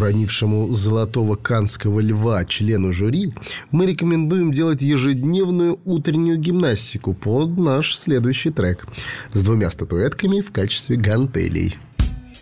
уронившему золотого каннского льва члену жюри, мы рекомендуем делать ежедневную утреннюю гимнастику под наш следующий трек с 2 статуэтками в качестве гантелей.